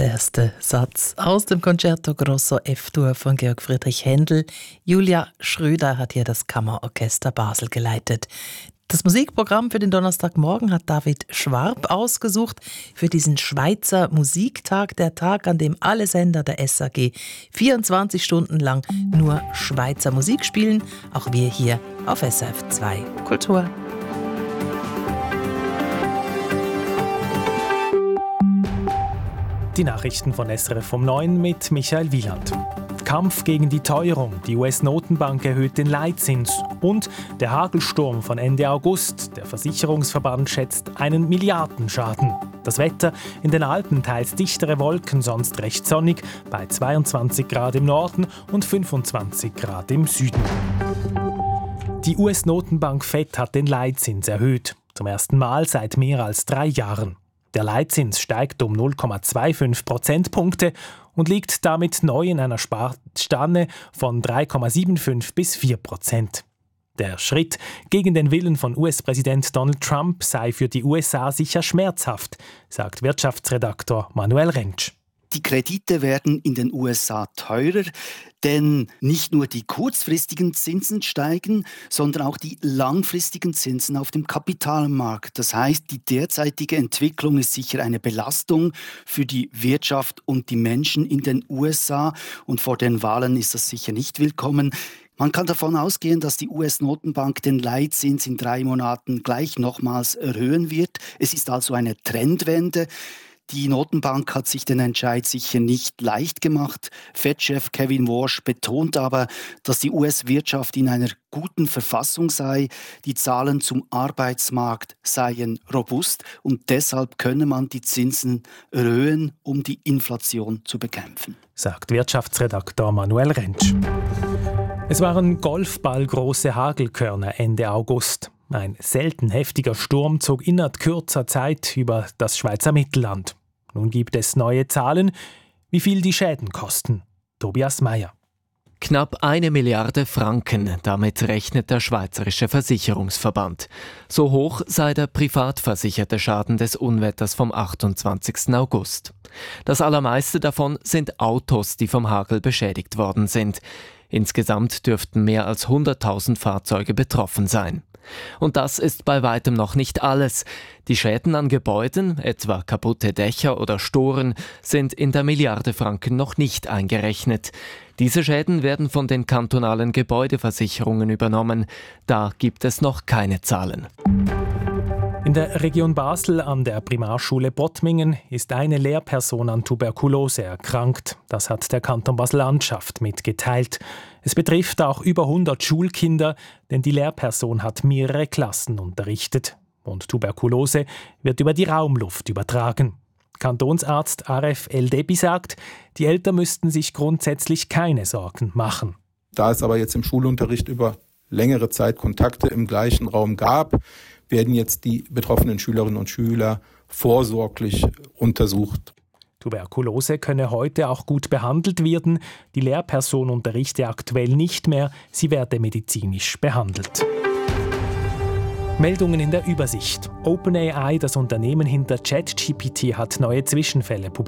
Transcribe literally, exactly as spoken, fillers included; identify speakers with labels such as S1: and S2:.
S1: Der erste Satz aus dem Concerto Grosso F-Dur von Georg Friedrich Händel. Julia Schröder hat hier das Kammerorchester Basel geleitet. Das Musikprogramm für den Donnerstagmorgen hat David Schwarb ausgesucht für diesen Schweizer Musiktag, der Tag, an dem alle Sender der S A G vierundzwanzig Stunden lang nur Schweizer Musik spielen. Auch wir hier auf S R F zwei Kultur.
S2: Die Nachrichten von S R F um neun mit Michael Wieland. Kampf gegen die Teuerung, die U S-Notenbank erhöht den Leitzins und der Hagelsturm von Ende August. Der Versicherungsverband schätzt einen Milliardenschaden. Das Wetter: in den Alpen teils dichtere Wolken, sonst recht sonnig, bei zweiundzwanzig Grad im Norden und fünfundzwanzig Grad im Süden. Die U S-Notenbank Fed hat den Leitzins erhöht, zum ersten Mal seit mehr als drei Jahren. Der Leitzins steigt um null Komma fünfundzwanzig Prozentpunkte und liegt damit neu in einer Spanne von drei Komma fünfundsiebzig bis vier Prozent. Der Schritt gegen den Willen von U S-Präsident Donald Trump sei für die U S A sicher schmerzhaft, sagt Wirtschaftsredaktor Manuel Rentsch.
S3: Die Kredite werden in den U S A teurer, denn nicht nur die kurzfristigen Zinsen steigen, sondern auch die langfristigen Zinsen auf dem Kapitalmarkt. Das heißt, die derzeitige Entwicklung ist sicher eine Belastung für die Wirtschaft und die Menschen in den U S A. Und vor den Wahlen ist das sicher nicht willkommen. Man kann davon ausgehen, dass die U S-Notenbank den Leitzins in drei Monaten gleich nochmals erhöhen wird. Es ist also eine Trendwende. Die Notenbank hat sich den Entscheid sicher nicht leicht gemacht. Fed-Chef Kevin Warsh betont aber, dass die U S-Wirtschaft in einer guten Verfassung sei. Die Zahlen zum Arbeitsmarkt seien robust und deshalb könne man die Zinsen erhöhen, um die Inflation zu bekämpfen,
S2: sagt Wirtschaftsredakteur Manuel Rentsch. Es waren golfballgroße Hagelkörner Ende August. Ein selten heftiger Sturm zog innerhalb kürzer Zeit über das Schweizer Mittelland. Nun gibt es neue Zahlen, wie viel die Schäden kosten. Tobias Meyer.
S4: Knapp eine Milliarde Franken, damit rechnet der Schweizerische Versicherungsverband. So hoch sei der privat versicherte Schaden des Unwetters vom achtundzwanzigsten August. Das allermeiste davon sind Autos, die vom Hagel beschädigt worden sind. Insgesamt dürften mehr als hunderttausend Fahrzeuge betroffen sein. Und das ist bei weitem noch nicht alles. Die Schäden an Gebäuden, etwa kaputte Dächer oder Storen, sind in der Milliarde Franken noch nicht eingerechnet. Diese Schäden werden von den kantonalen Gebäudeversicherungen übernommen. Da gibt es noch keine Zahlen.
S2: In der Region Basel an der Primarschule Bottmingen ist eine Lehrperson an Tuberkulose erkrankt. Das hat der Kanton Basel-Landschaft mitgeteilt. Es betrifft auch über hundert Schulkinder, denn die Lehrperson hat mehrere Klassen unterrichtet. Und Tuberkulose wird über die Raumluft übertragen. Kantonsarzt Aref El-Debi sagt, die Eltern müssten sich grundsätzlich keine Sorgen machen.
S5: Da es aber jetzt im Schulunterricht über längere Zeit Kontakte im gleichen Raum gab, werden jetzt die betroffenen Schülerinnen und Schüler vorsorglich untersucht.
S2: Tuberkulose könne heute auch gut behandelt werden. Die Lehrperson unterrichte aktuell nicht mehr, sie werde medizinisch behandelt. Meldungen in der Übersicht. OpenAI, das Unternehmen hinter ChatGPT, hat neue Zwischenfälle publiziert.